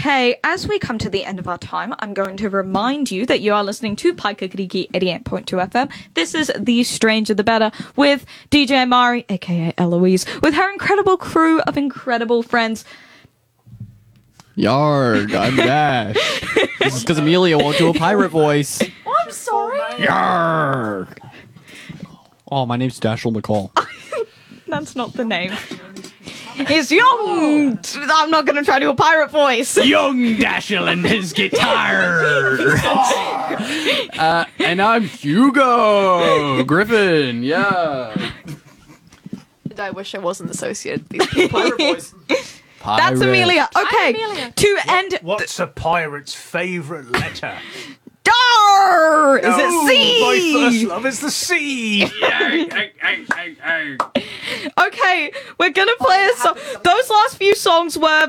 Okay, as we come to the end of our time, I'm going to remind you that you are listening to Paikakiriki 88.2 FM. This is The Stranger the Better with DJ Mari, aka Eloise, with her incredible crew of incredible friends. Yarg, I'm Dash. This is because Amelia won't do a pirate voice. Oh, I'm sorry. Yarg. Oh, my name's Dashel McCall. That's not the name. He's young. I'm not going to try to do a pirate voice. Young Dashel and his guitar. And I'm Hugo Griffin. Yeah. I wish I wasn't associated with these people. Pirate voice. That's Amelia. Okay, Amelia. to end... What's a pirate's favourite letter? Dar! Is it C? My first love is the sea. Okay, we're gonna play a song. Those last few songs were...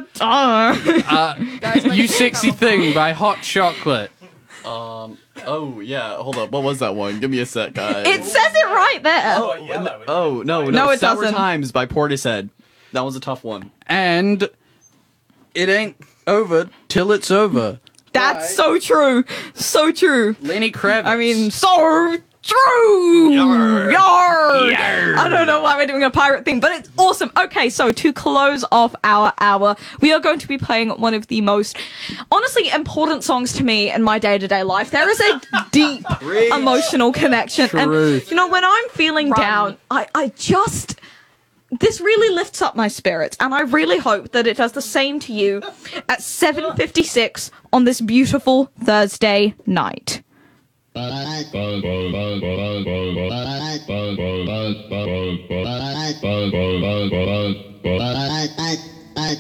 You Sexy Thing by Hot Chocolate. Oh, yeah, hold up. What was that one? Give me a sec, guys. It says it right there. No, it Sour doesn't. Times by Portishead. That was a tough one. And it ain't over till it's over. That's so true. So true. Lenny Kravitz. I mean, so true. Yarr. Yarr. Yarr. I don't know why we're doing a pirate thing, but it's awesome. Okay, so to close off our hour, we are going to be playing one of the most, honestly, important songs to me in my day-to-day life. There is a deep emotional connection. And, Truth. you know, when I'm feeling down, I just... This really lifts up my spirits, and I really hope that it does the same to you at 7:56 on this beautiful Thursday night.